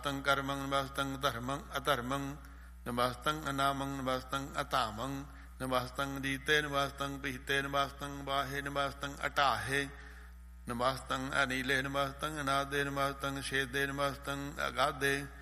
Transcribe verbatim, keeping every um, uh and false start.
ਤੰ ਕਰਮੰ ਨਭਸਤੰ ਧਰਮੰ ਅਧਰਮੰ ਨਭਸਤੰ ਅਨਾਮੰ ਨਭਸਤੰ ਅਧਾਮੰ ਨਭਸਤੰ ਰੀਤੇ ਨਭਸਤੰ ਪੀਤੇ ਨਭਸਤੰ ਬਾਹੇ ਨਭਸਤੰ ਅਟਾਹੇ ਨਭਸਤੰ ਅਨੀਲੇ ਨਭਸਤੰ ਅਨਾਦੇ ਨਭਸਤੰ ਛੇਦੇ ਨਭਸਤੰ ਅਗਾਧੇ